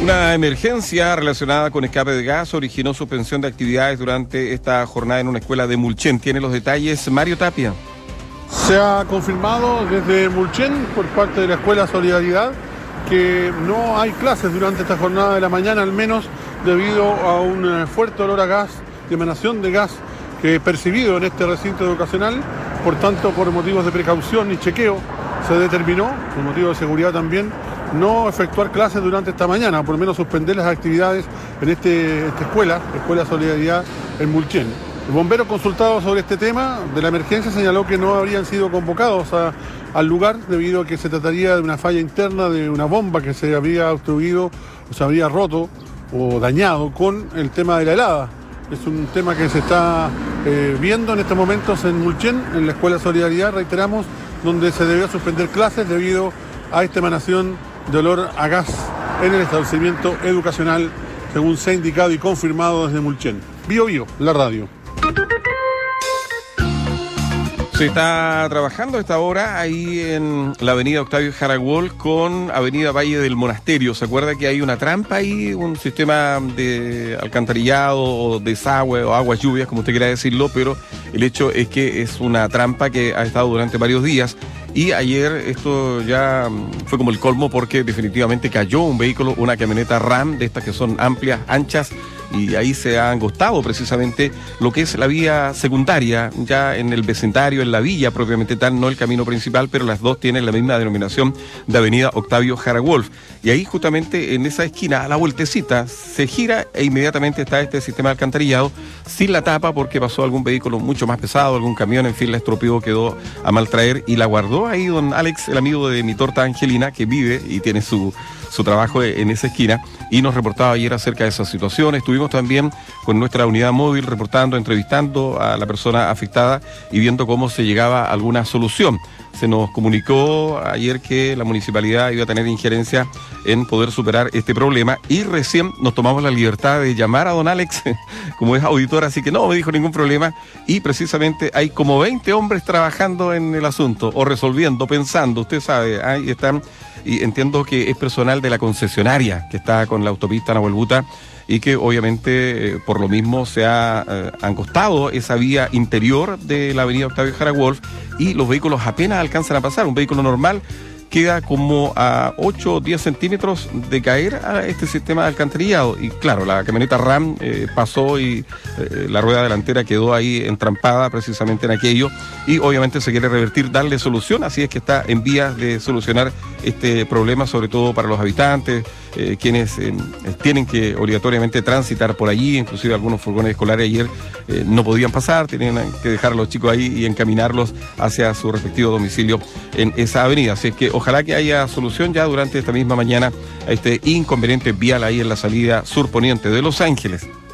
Una emergencia relacionada con escape de gas originó suspensión de actividades durante esta jornada en una escuela de Mulchen. Tiene los detalles Mario Tapia. Se ha confirmado desde Mulchen, por parte de la Escuela Solidaridad, que no hay clases durante esta jornada de la mañana, al menos debido a un fuerte olor a gas, de emanación de gas que he percibido en este recinto educacional. Por tanto, por motivos de precaución y chequeo, se determinó, por motivos de seguridad también, no efectuar clases durante esta mañana, por lo menos suspender las actividades en esta Escuela Solidaridad en Mulchen. El bombero consultado sobre este tema de la emergencia señaló que no habrían sido convocados al lugar debido a que se trataría de una falla interna de una bomba que se habría obstruido o se habría roto o dañado con el tema de la helada. Es un tema que se está viendo en estos momentos en Mulchen, en la Escuela Solidaridad, reiteramos, donde se debió suspender clases debido a esta emanación de olor a gas en el establecimiento educacional, según se ha indicado y confirmado desde Mulchen. Bio Bio, la radio. Se está trabajando a esta hora ahí en la avenida Octavio Jaragol con avenida Valle del Monasterio. ¿Se acuerda que hay una trampa ahí, un sistema de alcantarillado o desagüe o aguas lluvias, como usted quiera decirlo? Pero el hecho es que es una trampa que ha estado durante varios días. Y ayer esto ya fue como el colmo porque definitivamente cayó un vehículo, una camioneta Ram, de estas que son amplias, anchas, y ahí se ha angostado precisamente lo que es la vía secundaria, ya en el vecindario, en la villa propiamente tal, no el camino principal, pero las dos tienen la misma denominación de avenida Octavio Jara Wolf. Y ahí justamente en esa esquina, a la vueltecita, se gira e inmediatamente está este sistema de alcantarillado sin la tapa porque pasó algún vehículo mucho más pesado, algún camión, en fin, la estropeó, quedó a mal traer y la guardó ahí don Alex, el amigo de mi torta Angelina, que vive y tiene su trabajo en esa esquina, y nos reportaba ayer acerca de esa situación. Estuvimos también con nuestra unidad móvil reportando, entrevistando a la persona afectada y viendo cómo se llegaba a alguna solución. Se nos comunicó ayer que la municipalidad iba a tener injerencia en poder superar este problema y recién nos tomamos la libertad de llamar a don Alex, como es auditor, así que no me dijo ningún problema, y precisamente hay como 20 hombres trabajando en el asunto, o resolviendo, pensando, usted sabe, ahí están, y entiendo que es personal de la concesionaria que está con la autopista Nahuelbuta, y que obviamente por lo mismo se ha angostado esa vía interior de la avenida Octavio Jara Wolf y los vehículos apenas alcanzan a pasar. Un vehículo normal queda como a 8 o 10 centímetros de caer a este sistema de alcantarillado. Y claro, la camioneta Ram pasó y la rueda delantera quedó ahí entrampada precisamente en aquello. Y obviamente se quiere revertir, darle solución, así es que está en vías de solucionar este problema, sobre todo para los habitantes, quienes tienen que obligatoriamente transitar por allí. Inclusive algunos furgones escolares ayer no podían pasar, tenían que dejar a los chicos ahí y encaminarlos hacia su respectivo domicilio en esa avenida. Así es que ojalá que haya solución ya durante esta misma mañana a este inconveniente vial ahí en la salida surponiente de Los Ángeles.